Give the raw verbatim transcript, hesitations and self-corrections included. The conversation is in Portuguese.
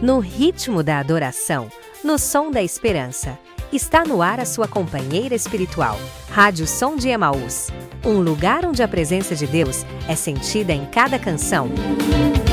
No ritmo da adoração, no som da esperança. Está no ar a sua companheira espiritual, Rádio Som de Emaús. Um lugar onde a presença de Deus é sentida em cada canção.